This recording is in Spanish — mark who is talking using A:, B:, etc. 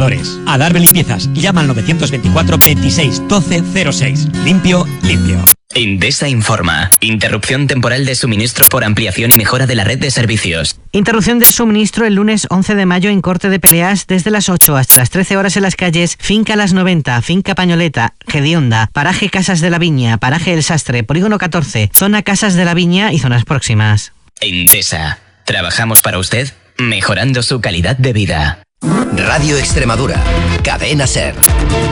A: trabajadores. Adarve Limpiezas. Llama al 924 26 12 06. Limpio, limpio.
B: Endesa informa. Interrupción temporal de suministro por ampliación y mejora de la red de servicios.
C: Interrupción del suministro el lunes 11 de mayo en Corte de Peleas desde las 8 hasta las 13 horas en las calles Finca Las 90, Finca Pañoleta, Gedionda, Paraje Casas de la Viña, Paraje El Sastre, Polígono 14, Zona Casas de la Viña y zonas próximas.
B: Endesa. Trabajamos para usted, mejorando su calidad de vida.
D: Radio Extremadura. Cadena SER.